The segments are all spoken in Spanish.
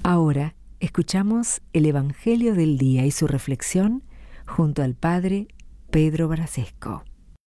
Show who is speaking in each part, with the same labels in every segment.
Speaker 1: Ahora escuchamos el Evangelio del Día y su reflexión junto al Padre Pedro Brasesco.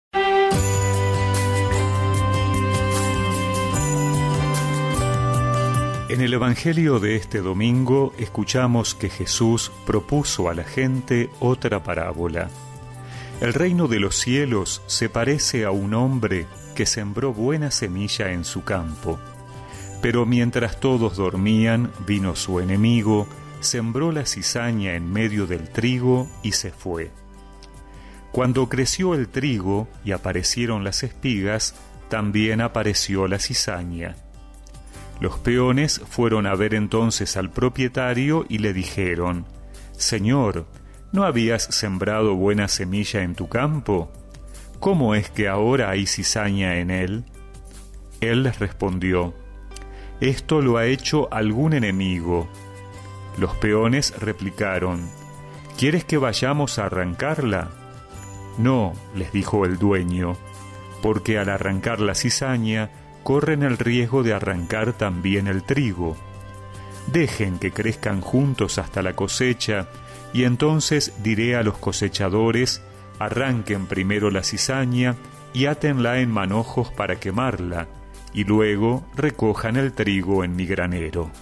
Speaker 2: En el Evangelio de este domingo escuchamos que Jesús propuso a la gente otra parábola. El reino de los cielos se parece a un hombre que sembró buena semilla en su campo. Pero mientras todos dormían, vino su enemigo, sembró la cizaña en medio del trigo y se fue. Cuando creció el trigo y aparecieron las espigas, también apareció la cizaña. Los peones fueron a ver entonces al propietario y le dijeron: «Señor, ¿no habías sembrado buena semilla en tu campo? ¿Cómo es que ahora hay cizaña en él?» Él les respondió: «Esto lo ha hecho algún enemigo». Los peones replicaron: «¿Quieres que vayamos a arrancarla?» «No», les dijo el dueño, «porque al arrancar la cizaña, corren el riesgo de arrancar también el trigo. Dejen que crezcan juntos hasta la cosecha, y entonces diré a los cosechadores: arranquen primero la cizaña y átenla en manojos para quemarla, y luego recojan el trigo en mi granero».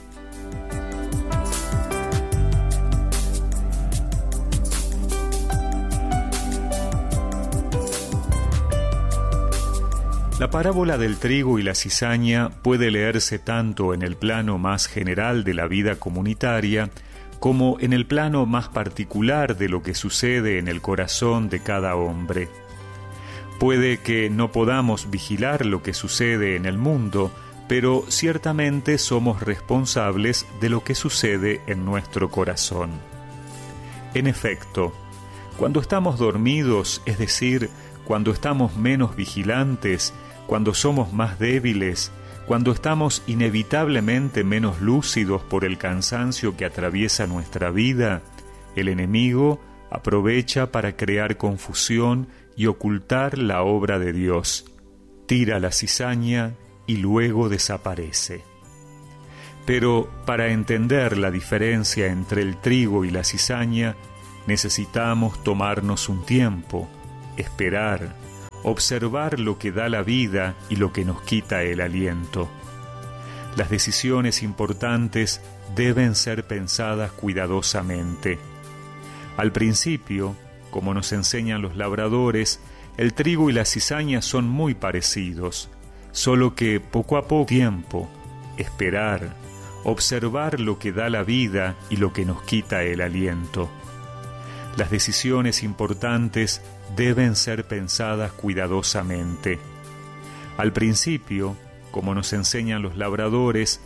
Speaker 2: La parábola del trigo y la cizaña puede leerse tanto en el plano más general de la vida comunitaria como en el plano más particular de lo que sucede en el corazón de cada hombre. Puede que no podamos vigilar lo que sucede en el mundo, pero ciertamente somos responsables de lo que sucede en nuestro corazón. En efecto, cuando estamos dormidos, es decir, cuando estamos menos vigilantes, cuando somos más débiles, cuando estamos inevitablemente menos lúcidos por el cansancio que atraviesa nuestra vida, el enemigo aprovecha para crear confusión y ocultar la obra de Dios. Tira la cizaña y luego desaparece. Pero para entender la diferencia entre el trigo y la cizaña, necesitamos tomarnos un tiempo, esperar, observar lo que da la vida y lo que nos quita el aliento. Las decisiones importantes deben ser pensadas cuidadosamente. Al principio, como nos enseñan los labradores, el trigo y la cizaña son muy parecidos, solo que poco a poco tiempo, esperar, observar lo que da la vida y lo que nos quita el aliento. Las decisiones importantes deben ser pensadas cuidadosamente. Al principio, como nos enseñan los labradores,